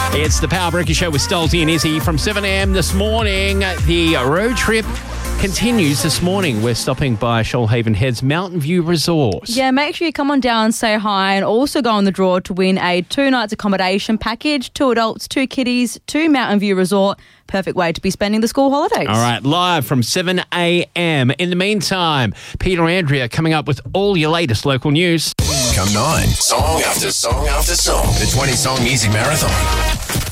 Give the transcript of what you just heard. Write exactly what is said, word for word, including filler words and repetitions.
It's the Power Breaker Show with Stolzy and Izzy from seven a.m. this morning. The road trip continues this morning. We're stopping by Shoalhaven Heads Mountain View Resort. Yeah, make sure you come on down, say hi, and also go on the draw to win a two nights accommodation package, two adults, two kiddies, to Mountain View Resort. Perfect way to be spending the school holidays. All right, live from seven a.m. In the meantime, Peter Andrea coming up with all your latest local news. Come nine. Song after song after song. The twenty-song Easy Marathon.